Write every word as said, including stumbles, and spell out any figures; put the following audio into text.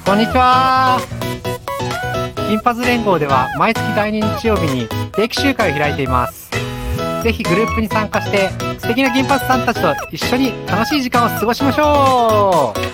こんにちは。銀髪連合では毎月だいに日曜日に定期集会を開いています。ぜひグループに参加して素敵な銀髪さんたちと一緒に楽しい時間を過ごしましょう。